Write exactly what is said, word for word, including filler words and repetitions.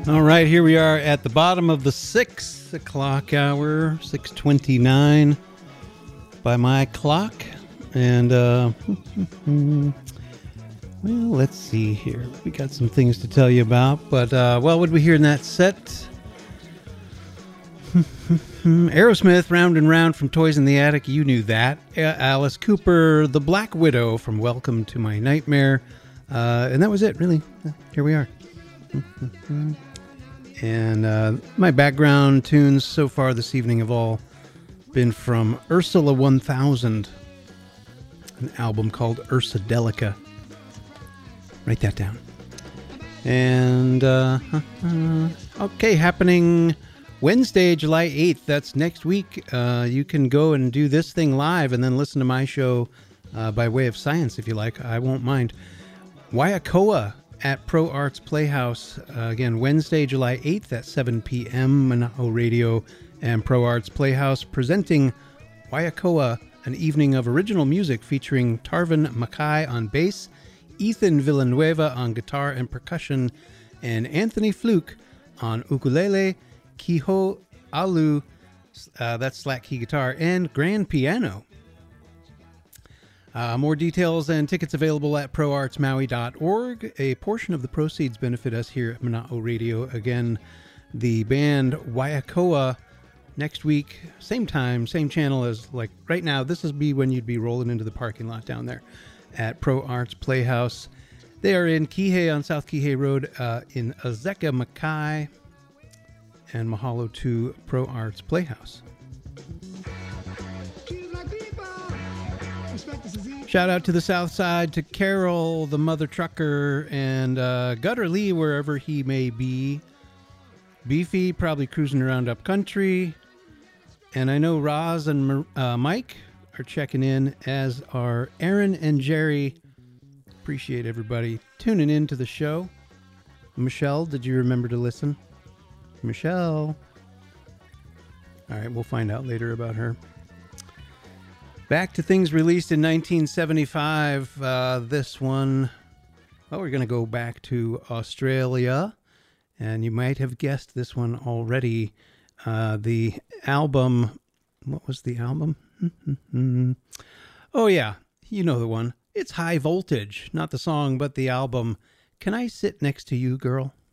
All right, here we are at the bottom of the six o'clock hour, six twenty-nine by my clock. And, uh, well, let's see here. We got some things to tell you about. But, uh, well, what did we hear in that set? Aerosmith, Round and Round from Toys in the Attic. You knew that. Alice Cooper, The Black Widow from Welcome to My Nightmare. Uh, and that was it, really. Here we are. And uh, my background tunes so far this evening have all been from Ursula one thousand, an album called Ursadelica. Write that down. And, uh, okay, happening Wednesday, July eighth. That's next week. Uh, you can go and do this thing live and then listen to my show uh, by way of science if you like. I won't mind. Waiakoa at Pro Arts Playhouse. Uh, again, Wednesday, July eighth at seven p.m. Manaho Radio and Pro Arts Playhouse presenting Waiakoa, an evening of original music featuring Tarvin Mackay on bass, Ethan Villanueva on guitar and percussion, and Anthony Fluke on ukulele, Kiho Alu, uh, that's slack key guitar, and grand piano. Uh, more details and tickets available at pro arts maui dot org. A portion of the proceeds benefit us here at Mana'o Radio. Again, the band Waiakoa next week, same time, same channel as like right now. This would be when you'd be rolling into the parking lot down there at Pro Arts Playhouse. They are in Kihei on South Kihei Road uh, in Azeka Mackay. And mahalo to Pro Arts Playhouse. Shout out to the South Side, to Carol, the mother trucker, and uh, Gutter Lee, wherever he may be. Beefy, probably cruising around up country. And I know Roz and uh, Mike are checking in, as are Aaron and Jerry. Appreciate everybody tuning in to the show. Michelle, did you remember to listen? Michelle. All right, we'll find out later about her. Back to things released in nineteen seventy-five. Uh, this one, well, we're going to go back to Australia. And you might have guessed this one already. Uh, the album, what was the album? Oh, yeah, you know the one. It's High Voltage. Not the song, but the album. Can I Sit Next to You, Girl?